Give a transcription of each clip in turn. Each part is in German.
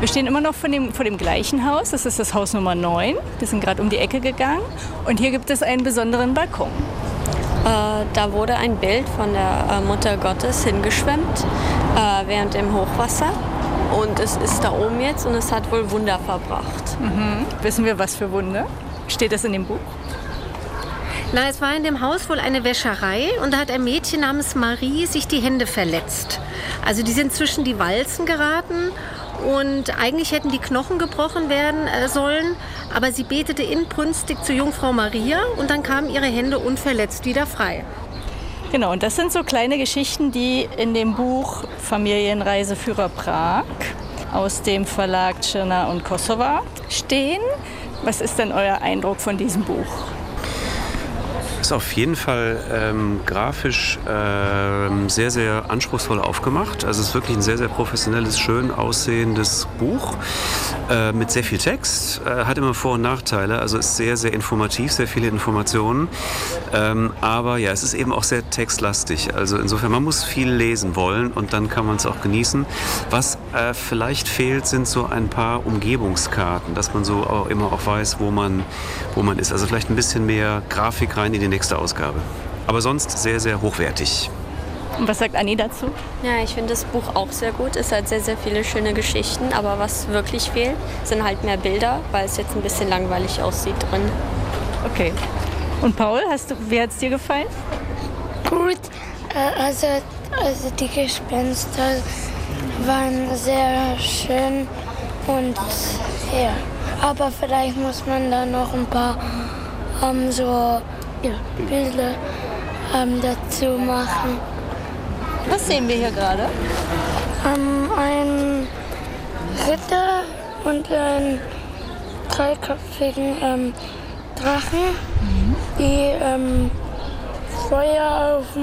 Wir stehen immer noch vor dem gleichen Haus. Das ist das Haus Nummer 9. Wir sind gerade um die Ecke gegangen. Und hier gibt es einen besonderen Balkon. Da wurde ein Bild von der Mutter Gottes hingeschwemmt während dem Hochwasser. Und es ist da oben jetzt und es hat wohl Wunder verbracht. Wissen wir, was für Wunder? Steht das in dem Buch? Na, es war in dem Haus wohl eine Wäscherei und da hat ein Mädchen namens Marie sich die Hände verletzt. Also die sind zwischen die Walzen geraten und eigentlich hätten die Knochen gebrochen werden sollen, aber sie betete inbrünstig zur Jungfrau Maria und dann kamen ihre Hände unverletzt wieder frei. Genau, und das sind so kleine Geschichten, die in dem Buch Familienreiseführer Prag aus dem Verlag Černá und Kosova stehen. Was ist denn euer Eindruck von diesem Buch? Ist auf jeden Fall grafisch sehr, sehr anspruchsvoll aufgemacht. Also es ist wirklich ein sehr, sehr professionelles, schön aussehendes Buch mit sehr viel Text. Hat immer Vor- und Nachteile, also ist sehr, sehr informativ, sehr viele Informationen. Aber ja, es ist eben auch sehr textlastig. Also insofern, man muss viel lesen wollen und dann kann man es auch genießen. Was vielleicht fehlt, sind so ein paar Umgebungskarten, dass man so auch immer auch weiß, wo man ist. Also vielleicht ein bisschen mehr Grafik rein in die nächste Ausgabe. Aber sonst sehr, sehr hochwertig. Und was sagt Anni dazu? Ja, ich finde das Buch auch sehr gut. Es hat sehr, sehr viele schöne Geschichten. Aber was wirklich fehlt, sind halt mehr Bilder, weil es jetzt ein bisschen langweilig aussieht drin. Okay. Und Paul, wie hat es dir gefallen? Gut, also die Gespenster waren sehr schön und ja. Aber vielleicht muss man da noch ein paar Bilder dazu machen. Was sehen wir hier gerade? Ein Ritter und einen dreiköpfigen Drachen, die Feuer auf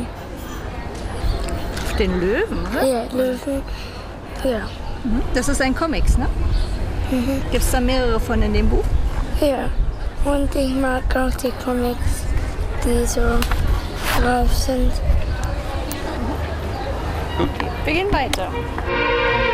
den Löwen, oder? Ja, Löwen. Ja. Das ist ein Comics, ne? Gibt es da mehrere von in dem Buch? Ja. Und ich mag auch die Comics, die so drauf sind. Okay, wir gehen weiter.